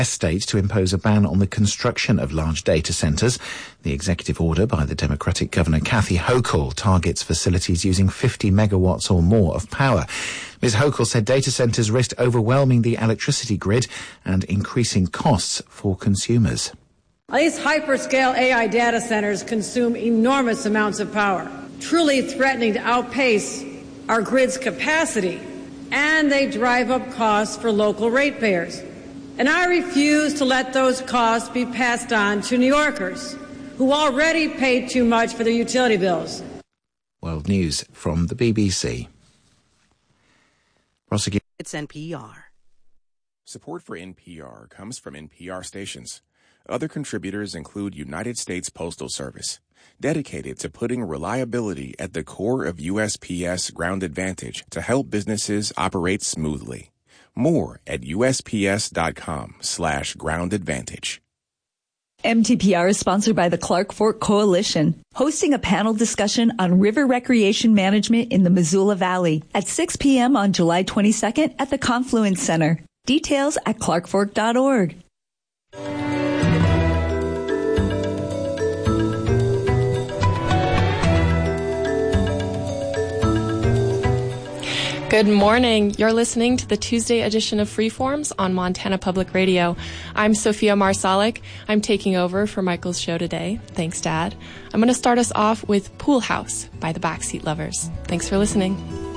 States to impose a ban on the construction of large data centers. The executive order by the Democratic Governor Kathy Hochul targets facilities using 50 megawatts or more of power. Ms. Hochul said data centers risk overwhelming the electricity grid and increasing costs for consumers. These hyperscale AI data centers consume enormous amounts of power, truly threatening to outpace our grid's capacity, and they drive up costs for local ratepayers. And I refuse to let those costs be passed on to New Yorkers, who already pay too much for their utility bills. World News from the BBC. It's NPR. Support for NPR comes from NPR stations. Other contributors include United States Postal Service, dedicated to putting reliability at the core of USPS Ground Advantage to help businesses operate smoothly. More at USPS.com/Ground Advantage. MTPR is sponsored by the Clark Fork Coalition, hosting a panel discussion on river recreation management in the Missoula Valley at 6 p.m. on July 22nd at the Confluence Center. Details at clarkfork.org. Good morning. You're listening to the Tuesday edition of Freeforms on Montana Public Radio. I'm Sophia Marsalik. I'm taking over for Michael's show today. Thanks, Dad. I'm going to start us off with Pool House by the Backseat Lovers. Thanks for listening.